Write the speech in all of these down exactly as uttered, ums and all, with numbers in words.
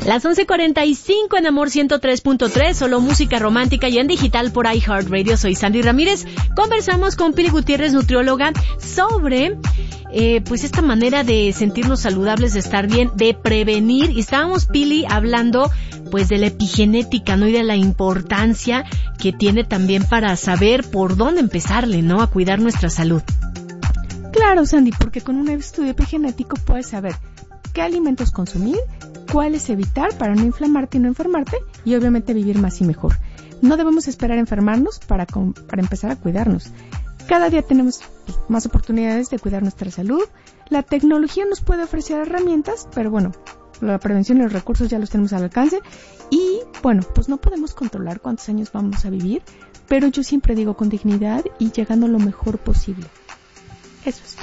Las once cuarenta y cinco en Amor ciento tres punto tres, solo música romántica y en digital por iHeartRadio. Soy Sandy Ramírez. Conversamos con Pili Gutiérrez, nutrióloga, sobre eh, pues esta manera de sentirnos saludables, de estar bien, de prevenir. Y estábamos, Pili, hablando pues de la epigenética, ¿no? Y de la importancia que tiene también para saber por dónde empezarle, ¿no? A cuidar nuestra salud. Claro, Sandy, porque con un estudio epigenético puedes saber qué alimentos consumir, cuáles evitar para no inflamarte y no enfermarte, y obviamente vivir más y mejor. No debemos esperar a enfermarnos para, para empezar a cuidarnos. Cada día tenemos más oportunidades de cuidar nuestra salud. La tecnología nos puede ofrecer herramientas, pero bueno, la prevención y los recursos ya los tenemos al alcance. Y bueno, pues no podemos controlar cuántos años vamos a vivir, pero yo siempre digo con dignidad y llegando lo mejor posible. Eso es.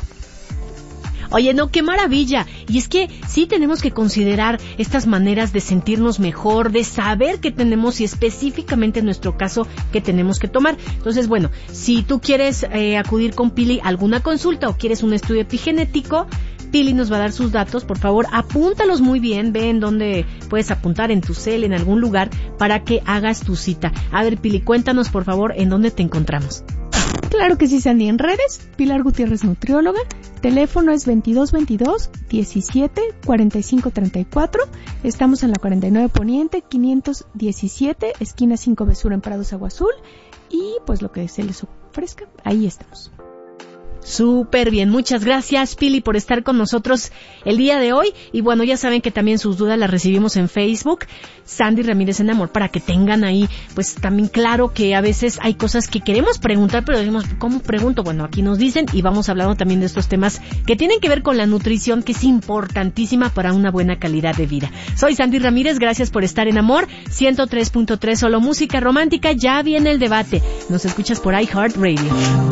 Oye, no, qué maravilla. Y es que sí tenemos que considerar estas maneras de sentirnos mejor, de saber qué tenemos y específicamente en nuestro caso qué tenemos que tomar. Entonces, bueno, si tú quieres eh, acudir con Pili a alguna consulta o quieres un estudio epigenético, Pili nos va a dar sus datos. Por favor, apúntalos muy bien, ve en dónde puedes apuntar, en tu cel, en algún lugar, para que hagas tu cita. A ver, Pili, cuéntanos, por favor, en dónde te encontramos. Claro que sí, Sandy, en redes, Pilar Gutiérrez, nutrióloga. Teléfono es veintidós veintidós diecisiete cuarenta y cinco treinta y cuatro. Estamos en la cuarenta y nueve Poniente, quinientos diecisiete, esquina cinco B Sur en Prados Agua Azul. Y pues lo que se les ofrezca, ahí estamos. Súper bien, muchas gracias, Pili, por estar con nosotros el día de hoy. Y bueno, ya saben que también sus dudas las recibimos en Facebook, Sandy Ramírez en Amor, para que tengan ahí, pues también claro que a veces hay cosas que queremos preguntar, pero decimos, ¿cómo pregunto? Bueno, aquí nos dicen y vamos hablando también de estos temas que tienen que ver con la nutrición, que es importantísima para una buena calidad de vida. Soy Sandy Ramírez, gracias por estar en Amor ciento tres punto tres, solo música romántica. Ya viene el debate. Nos escuchas por iHeartRadio.